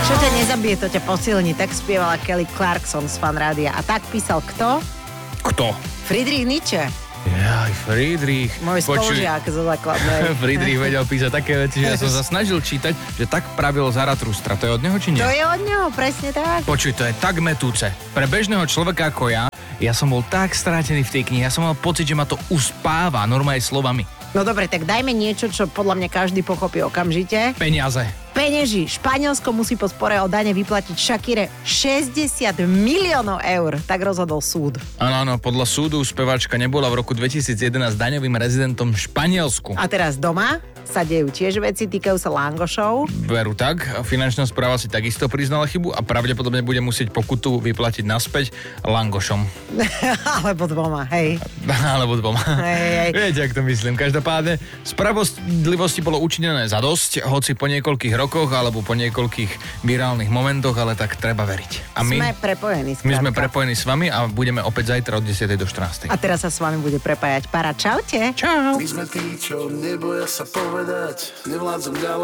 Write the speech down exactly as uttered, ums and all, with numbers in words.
Čo ťa nezabije, to ťa posilní. Tak spievala Kelly Clarkson z Fan Rádia. A tak písal kto? Kto? Friedrich Nietzsche. Jaj, Friedrich. Môj spolužiak zo základnej. Friedrich vedel písať také veci, že ja som sa snažil čítať, že tak pravil Zaratustra. To je od neho, či nie? To je od neho, presne tak. Počuj, to je tak metúce. Pre bežného človeka ako ja, ja som bol tak strátený v tej knihe, ja som mal pocit, že ma to uspáva, normálne slovami. No dobre, tak dajme niečo, čo podľa mňa každý pochopí okamžite. Peniaze. Penieži. Španielsko musí po spore o dane vyplatiť Shakire šesťdesiat miliónov eur. Tak rozhodol súd. Áno, áno, podľa súdu speváčka nebola v roku dvetisícjedenásť daňovým rezidentom v Španielsku. A teraz doma sa dejú tiež veci, týkajú sa langošov. Veru tak, finančná správa si takisto priznala chybu a pravdepodobne bude musieť pokutu vyplatiť naspäť langošom. Alebo dvoma, hej. Alebo dvoma. Hej, hej. Viete, ak to myslím. Každopádne, spravodlivosti bolo učinené za dosť, hoci po niekoľkých rokoch alebo po niekoľkých virálnych momentoch, ale tak treba veriť. A my sme prepojení. My sme prepojení s vami a budeme opäť zajtra od desiatej do štrnástej. A teraz sa s vami bude prepájať para. Čaute. Čau. My sme tí, čo neboja sa povedať, nevládzom ďalej.